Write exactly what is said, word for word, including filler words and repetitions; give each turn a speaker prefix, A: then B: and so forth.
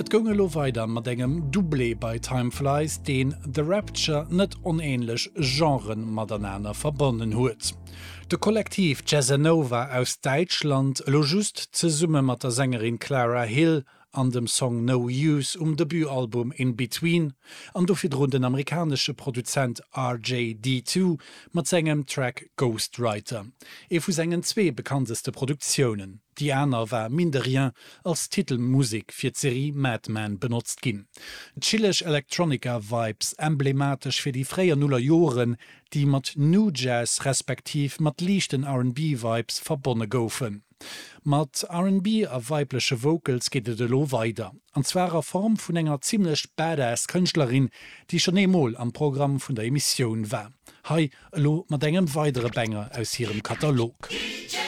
A: Et gonge lo weiter mat engem Doublé bei Time Flies, den The Rapture net onähnlich Genren miteinander verbunden huet. De Kollektiv Jazzanova aus Deutschland lo just ze summe mat der Sängerin Clara Hill an dem Song No Use um Debütalbum In Between, an dofir rund den amerikanische Produzent R J D zwei mat segem Track Ghostwriter. E vu sengen zwee bekannteste Produktionen. Die Äner war minder rien als Titelmusik fir d'Serie Madman benutzt ginn. Chillech Electronica-Vibes emblematisch fir die fréier Nuller Joren, die mat New Jazz respektiv mat liichten R and B-Vibes verbonne goufen. Mat R and B a weiblesche Vocals geht de lo weiter. Anzwerer Form vun enger ziemlich badass Künstlerin, die schon emol am Programm vun der Emission war. Hei, lo mat engem weitere Banger aus ihrem Katalog.